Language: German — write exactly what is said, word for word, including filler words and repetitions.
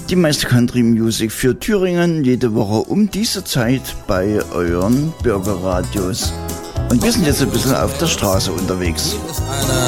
Die meiste Country Music für Thüringen jede Woche um diese Zeit bei euren Bürgerradios. Und wir sind jetzt ein bisschen auf der Straße unterwegs.